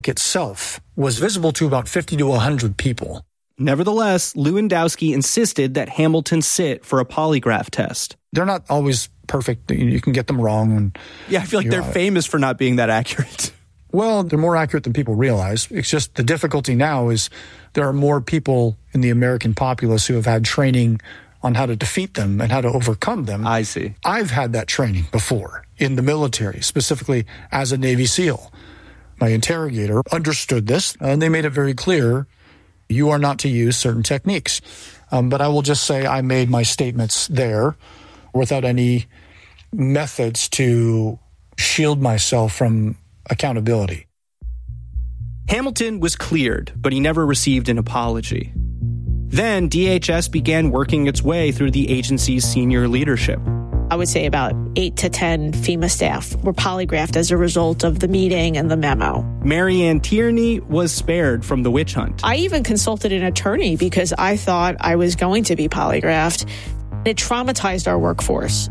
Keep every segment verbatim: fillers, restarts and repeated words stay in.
itself was visible to about fifty to one hundred people. Nevertheless, Lewandowski insisted that Hamilton sit for a polygraph test. They're not always perfect. You can get them wrong. And, yeah, I feel like they're know, famous for not being that accurate. Well, they're more accurate than people realize. It's just the difficulty now is there are more people in the American populace who have had training on how to defeat them and how to overcome them. I see. I've had that training before in the military, specifically as a Navy SEAL. My interrogator understood this, and they made it very clear, you are not to use certain techniques. Um, but I will just say I made my statements there without any methods to shield myself from accountability. Hamilton was cleared, but he never received an apology. Then D H S began working its way through the agency's senior leadership. I would say about eight to ten FEMA staff were polygraphed as a result of the meeting and the memo. Mary Ann Tierney was spared from the witch hunt. I even consulted an attorney because I thought I was going to be polygraphed. It traumatized our workforce.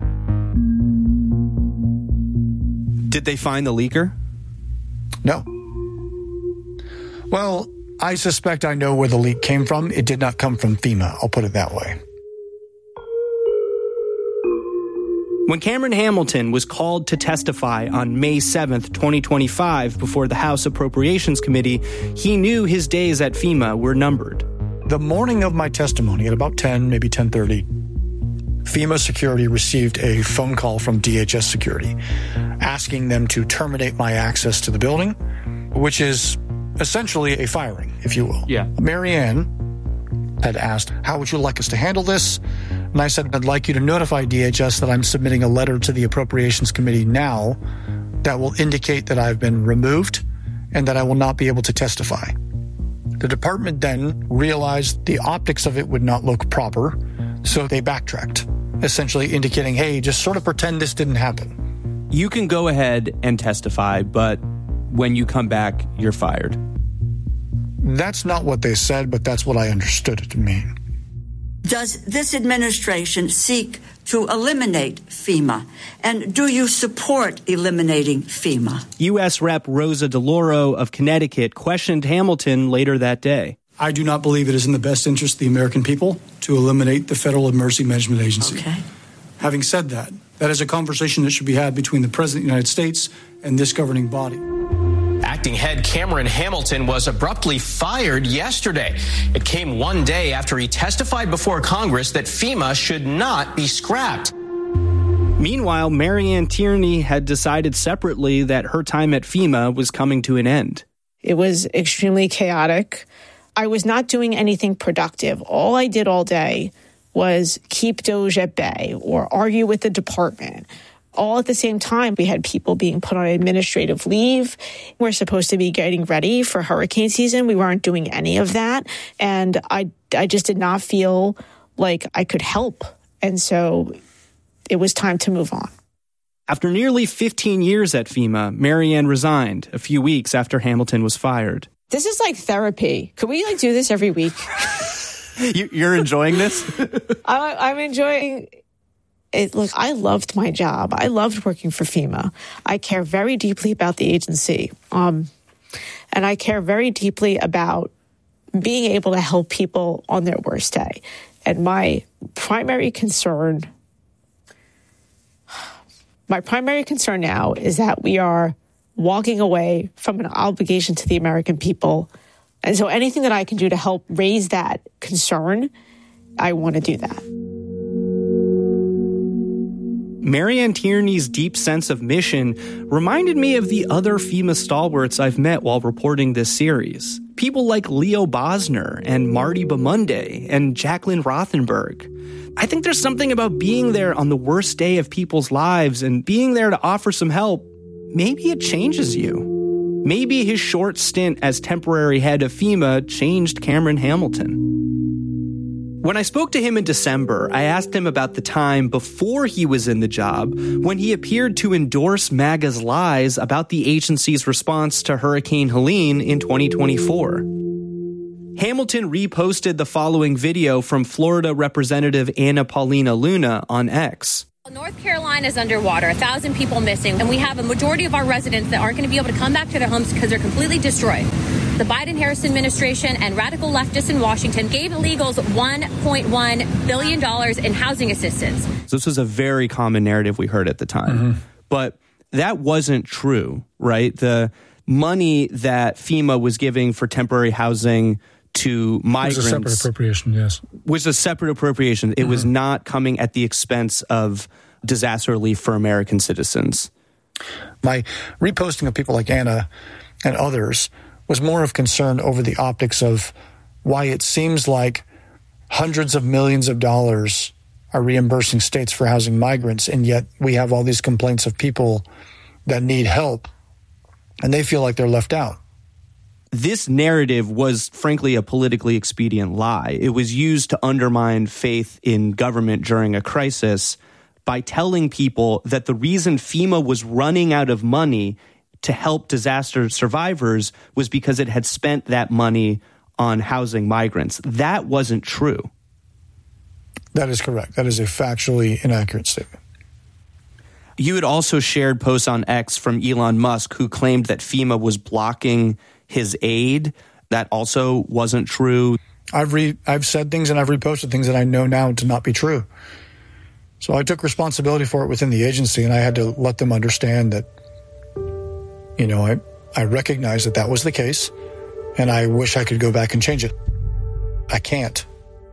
Did they find the leaker? No. Well, I suspect I know where the leak came from. It did not come from FEMA, I'll put it that way. When Cameron Hamilton was called to testify on May seventh, twenty twenty-five, before the House Appropriations Committee, he knew his days at FEMA were numbered. The morning of my testimony, at about ten, maybe ten thirty, FEMA Security received a phone call from D H S Security asking them to terminate my access to the building, which is essentially a firing, if you will. Yeah. Mary Ann had asked, how would you like us to handle this? And I said, I'd like you to notify D H S that I'm submitting a letter to the Appropriations Committee now that will indicate that I've been removed and that I will not be able to testify. The department then realized the optics of it would not look proper, so they backtracked, essentially indicating, hey, just sort of pretend this didn't happen. You can go ahead and testify, but when you come back, you're fired. That's not what they said, but that's what I understood it to mean. Does this administration seek to eliminate FEMA? And do you support eliminating FEMA? U S Rep Rosa DeLauro of Connecticut questioned Hamilton later that day. I do not believe it is in the best interest of the American people to eliminate the Federal Emergency Management Agency. Okay. Having said that, that is a conversation that should be had between the President of the United States and this governing body. Acting head Cameron Hamilton was abruptly fired yesterday. It came one day after he testified before Congress that FEMA should not be scrapped. Meanwhile, Mary Ann Tierney had decided separately that her time at FEMA was coming to an end. It was extremely chaotic. I was not doing anything productive. All I did all day was keep Doge at bay or argue with the department. All at the same time, we had people being put on administrative leave. We're supposed to be getting ready for hurricane season. We weren't doing any of that. And I, I just did not feel like I could help. And so it was time to move on. After nearly fifteen years at FEMA, Mary Ann resigned a few weeks after Hamilton was fired. This is like therapy. Could we like do this every week? You're enjoying this? I, I'm enjoying it. Look, I loved my job. I loved working for FEMA. I care very deeply about the agency. Um, and I care very deeply about being able to help people on their worst day. And my primary concern, my primary concern now is that we are walking away from an obligation to the American people. And so anything that I can do to help raise that concern, I want to do that. Mary Ann Tierney's deep sense of mission reminded me of the other FEMA stalwarts I've met while reporting this series. People like Leo Bosner and Marty Bamunde and Jacqueline Rothenberg. I think there's something about being there on the worst day of people's lives and being there to offer some help. Maybe it changes you. Maybe his short stint as temporary head of FEMA changed Cameron Hamilton. When I spoke to him in December, I asked him about the time before he was in the job when he appeared to endorse MAGA's lies about the agency's response to Hurricane Helene in twenty twenty-four. Hamilton reposted the following video from Florida Representative Anna Paulina Luna on X. North Carolina is underwater, a thousand people missing, and we have a majority of our residents that aren't going to be able to come back to their homes because they're completely destroyed. The Biden-Harris administration and radical leftists in Washington gave illegals one point one billion dollars in housing assistance. So this was a very common narrative we heard at the time. Mm-hmm. But that wasn't true, right? The money that FEMA was giving for temporary housing to migrants was a separate appropriation, yes. Was a separate appropriation. It mm-hmm. was not coming at the expense of disaster relief for American citizens. My reposting of people like Anna and others was more of concern over the optics of why it seems like hundreds of millions of dollars are reimbursing states for housing migrants, and yet we have all these complaints of people that need help, and they feel like they're left out. This narrative was, frankly, a politically expedient lie. It was used to undermine faith in government during a crisis by telling people that the reason FEMA was running out of money to help disaster survivors was because it had spent that money on housing migrants. That wasn't true. That is correct. That is a factually inaccurate statement. You had also shared posts on X from Elon Musk, who claimed that FEMA was blocking his aid. That also wasn't true. I've re- I've said things and I've reposted things that I know now to not be true. So I took responsibility for it within the agency, and I had to let them understand that, you know, I, I recognize that that was the case, and I wish I could go back and change it. I can't.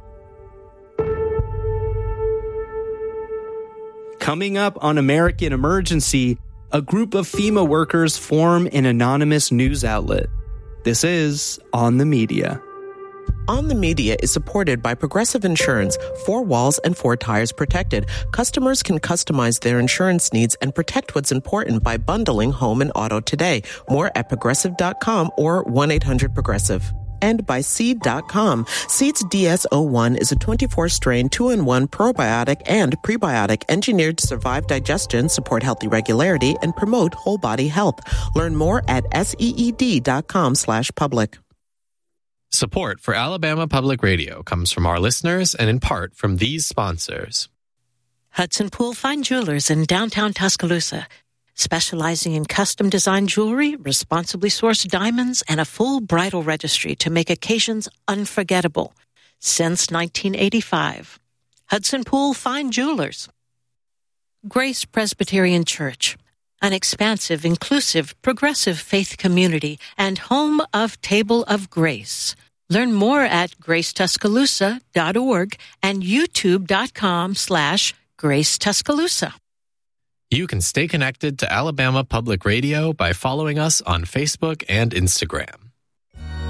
Coming up on American Emergency, a group of FEMA workers form an anonymous news outlet. This is On the Media. On the Media is supported by Progressive Insurance. Four walls and four tires protected. Customers can customize their insurance needs and protect what's important by bundling home and auto today. More at progressive dot com or one eight hundred progressive. And by Seed dot com. Seed's D S zero one is a twenty-four strain, two in one probiotic and prebiotic engineered to survive digestion, support healthy regularity, and promote whole body health. Learn more at seed dot com slash public. Support for Alabama Public Radio comes from our listeners and in part from these sponsors. Hudson Pool Fine Jewelers in downtown Tuscaloosa, specializing in custom-designed jewelry, responsibly sourced diamonds, and a full bridal registry to make occasions unforgettable. Since nineteen eighty-five. Hudson Pool Fine Jewelers. Grace Presbyterian Church, an expansive, inclusive, progressive faith community and home of Table of Grace. Learn more at grace tuscaloosa dot org and youtube dot com slash grace tuscaloosa. You can stay connected to Alabama Public Radio by following us on Facebook and Instagram.